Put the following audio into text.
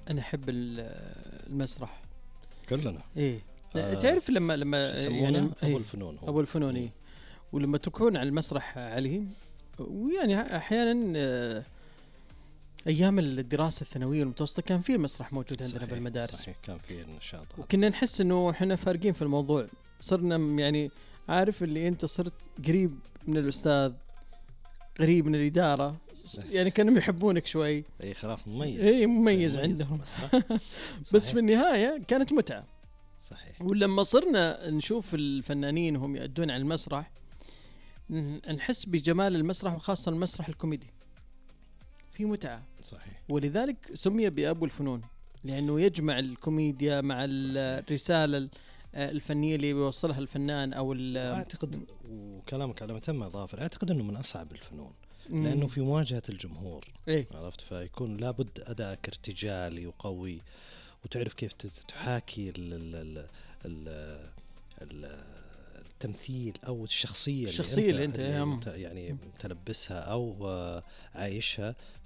أنا أحب المسرح كلنا. إيه. تعرف لما يعني أبو الفنون هو. أبو الفنون إيه. ولما تكون على المسرح عليه، ويعني أحيانا أيام الدراسة الثانوية والمتوسطة كان في مسرح موجود عندنا بالمدارس. صحيح كان في النشاط، وكنا نحس إنه إحنا فارقين في الموضوع، صرنا يعني عارف اللي أنت صرت قريب من الأستاذ، قريب من الإدارة، يعني كانوا يحبونك شوي. اي خلاص مميز. اي مميز عندهم. بس في النهاية كانت متعة. صحيح. ولما صرنا نشوف الفنانين هم يأدون على المسرح، نحس بجمال المسرح، وخاصة المسرح الكوميدي في متعة. صحيح. ولذلك سمي بأبو الفنون، لأنه يجمع الكوميديا مع الرسالة الفنية اللي بيوصلها الفنان. أو أعتقد، وكلامك على متم ظافر، أعتقد أنه من أصعب الفنون، لأنه في مواجهة الجمهور. إيه؟ عرفت، فيكون لابد أدائك ارتجالي وقوي، وتعرف كيف تحاكي التمثيل أو الشخصية اللي أنت يعني تلبسها أو عايشها.